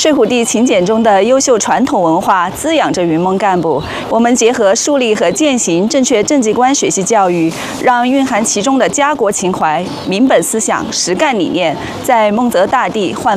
睡虎地勤俭中的优秀传统文化滋养着云梦干部。我们结合树立和践行正确政绩观学习教育，让蕴含其中的家国情怀、民本思想、实干理念，在孟泽大地焕